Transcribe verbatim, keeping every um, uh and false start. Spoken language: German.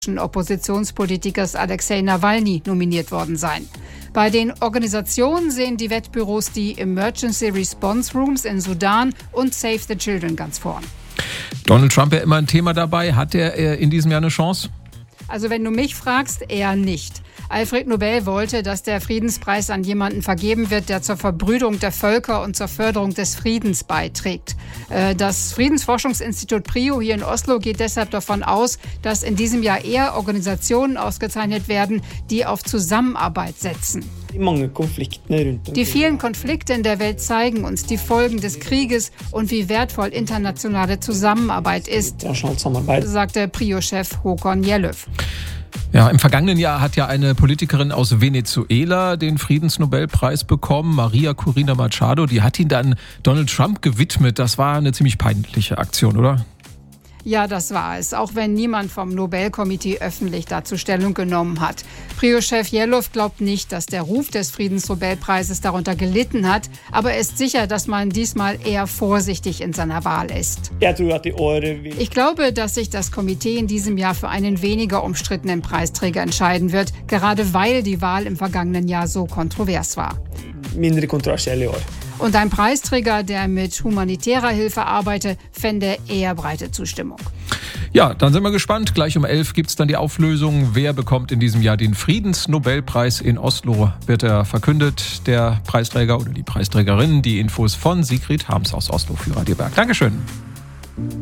Oppositionspolitikers Alexei Nawalny nominiert worden sein. Bei den Organisationen sehen die Wettbüros die Emergency Response Rooms in Sudan und Save the Children ganz vorn. Donald Trump ja immer ein Thema dabei. Hat er in diesem Jahr eine Chance? Also wenn du mich fragst, eher nicht. Alfred Nobel wollte, dass der Friedenspreis an jemanden vergeben wird, der zur Verbrüderung der Völker und zur Förderung des Friedens beiträgt. Das Friedensforschungsinstitut PRIO hier in Oslo geht deshalb davon aus, dass in diesem Jahr eher Organisationen ausgezeichnet werden, die auf Zusammenarbeit setzen. Die vielen Konflikte in der Welt zeigen uns die Folgen des Krieges und wie wertvoll internationale Zusammenarbeit ist, sagte PRIO-Chef Håkon Jelöv. Ja, im vergangenen Jahr hat ja eine Politikerin aus Venezuela den Friedensnobelpreis bekommen, Maria Corina Machado. Die hat ihn dann Donald Trump gewidmet. Das war eine ziemlich peinliche Aktion, oder? Ja, das war es, auch wenn niemand vom Nobelkomitee öffentlich dazu Stellung genommen hat. PRIO-Chef Jelöv glaubt nicht, dass der Ruf des Friedensnobelpreises darunter gelitten hat, aber er ist sicher, dass man diesmal eher vorsichtig in seiner Wahl ist. Ich glaube, dass sich das Komitee in diesem Jahr für einen weniger umstrittenen Preisträger entscheiden wird, gerade weil die Wahl im vergangenen Jahr so kontrovers war. Mindre kontroversiell, ja. Und ein Preisträger, der mit humanitärer Hilfe arbeitet, fände eher breite Zustimmung. Ja, dann sind wir gespannt. Gleich um elf gibt es dann die Auflösung. Wer bekommt in diesem Jahr den Friedensnobelpreis? In Oslo wird er verkündet, der Preisträger oder die Preisträgerin. Die Infos von Sigrid Harms aus Oslo für Radio Berg. Dankeschön.